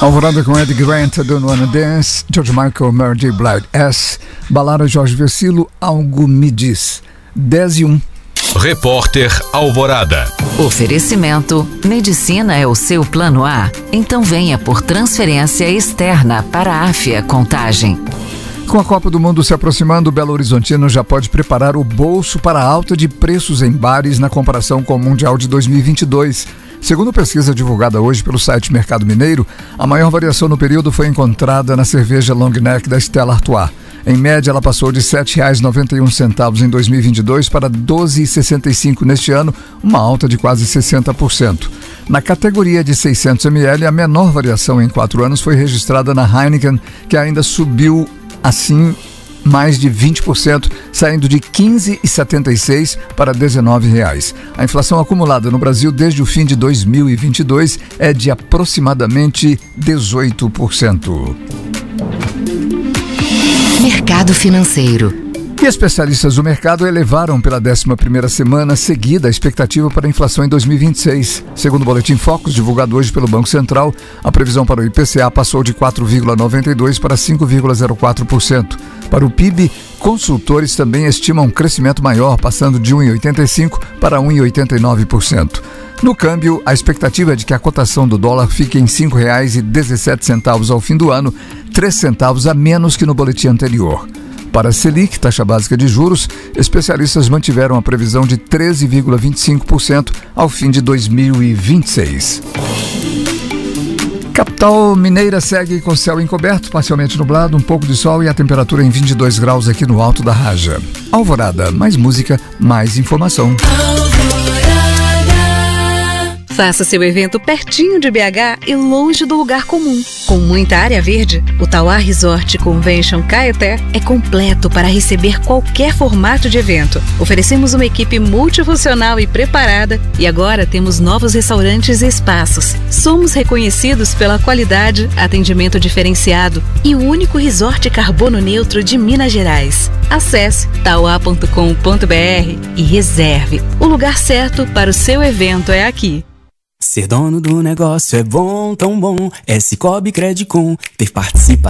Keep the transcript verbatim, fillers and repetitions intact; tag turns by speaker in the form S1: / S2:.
S1: Alvorada com Ed Grant, Don't Wanna Dance, George Michael, Mary J. Blige, S, Balada Jorge Versilo, Algo Me Diz, dez e um.
S2: Repórter Alvorada.
S3: Oferecimento: medicina é o seu plano A? Então venha por transferência externa para a Áfia Contagem.
S1: Com a Copa do Mundo se aproximando, o Belo Horizontino já pode preparar o bolso para a alta de preços em bares na comparação com o Mundial de dois mil e vinte e dois. Segundo pesquisa divulgada hoje pelo site Mercado Mineiro, a maior variação no período foi encontrada na cerveja Long Neck da Stella Artois. Em média, ela passou de sete reais e noventa e um centavos em dois mil e vinte e dois para doze reais e sessenta e cinco centavos neste ano, uma alta de quase sessenta por cento. Na categoria de seiscentos mililitros, a menor variação em quatro anos foi registrada na Heineken, que ainda subiu assim mais de vinte por cento, saindo de quinze reais e setenta e seis centavos para dezenove reais. A inflação acumulada no Brasil desde o fim de dois mil e vinte e dois é de aproximadamente dezoito por cento.
S3: Mercado financeiro.
S1: E especialistas do mercado elevaram pela décima primeira semana seguida a expectativa para a inflação em dois mil e vinte e seis. Segundo o Boletim Focus, divulgado hoje pelo Banco Central, a previsão para o I P C A passou de quatro vírgula noventa e dois por cento para cinco vírgula zero quatro por cento. Para o P I B, consultores também estimam um crescimento maior, passando de um vírgula oitenta e cinco por cento para um vírgula oitenta e nove por cento. No câmbio, a expectativa é de que a cotação do dólar fique em cinco reais e dezessete centavos ao fim do ano, três centavos a menos que no boletim anterior. Para a Selic, taxa básica de juros, especialistas mantiveram a previsão de treze vírgula vinte e cinco por cento ao fim de dois mil e vinte e seis. Capital mineira segue com céu encoberto, parcialmente nublado, um pouco de sol e a temperatura em vinte e dois graus aqui no alto da Raja. Alvorada, mais música, mais informação.
S4: Faça seu evento pertinho de B H e longe do lugar comum. Com muita área verde, o Tauá Resort Convention Caeté é completo para receber qualquer formato de evento. Oferecemos uma equipe multifuncional e preparada e agora temos novos restaurantes e espaços. Somos reconhecidos pela qualidade, atendimento diferenciado e o único resort carbono neutro de Minas Gerais. Acesse tauá ponto com ponto br e reserve. O lugar certo para o seu evento é aqui.
S5: Ser dono do negócio é bom, tão bom. É Cicobi Credicom. Ter participação